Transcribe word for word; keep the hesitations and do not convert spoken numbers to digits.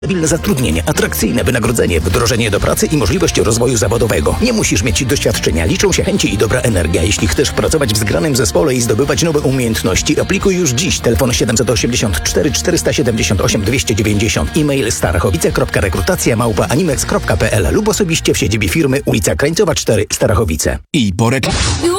Stabilne zatrudnienie, atrakcyjne wynagrodzenie, wdrożenie do pracy i możliwość rozwoju zawodowego. Nie musisz mieć doświadczenia, liczą się chęci i dobra energia. Jeśli chcesz pracować w zgranym zespole i zdobywać nowe umiejętności, aplikuj już dziś. Telefon siedem osiem cztery cztery siedem osiem dwieście dziewięćdziesiąt. E-mail starachowice kropka rekrutacja małpa animex kropka p l lub osobiście w siedzibie firmy ulica Krańcowa cztery, Starachowice. I po reklamie.